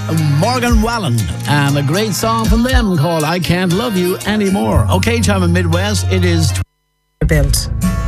Morgan Wallen, and a great song from them called I Can't Love You Anymore. Okay, time in Midwest, it is built.